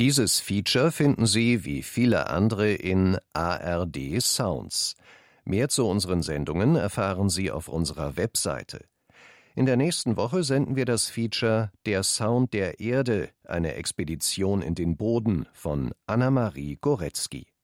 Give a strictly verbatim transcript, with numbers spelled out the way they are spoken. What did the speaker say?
Dieses Feature finden Sie wie viele andere in A R D Sounds. Mehr zu unseren Sendungen erfahren Sie auf unserer Webseite. In der nächsten Woche senden wir das Feature »Der Sound der Erde – Eine Expedition in den Boden« von Anna-Marie Goretzky.